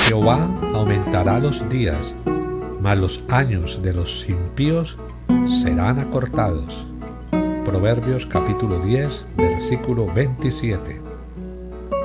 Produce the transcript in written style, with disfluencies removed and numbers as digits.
Jehová aumentará los días, mas los años de los impíos serán acortados. Proverbios capítulo 10, versículo 27.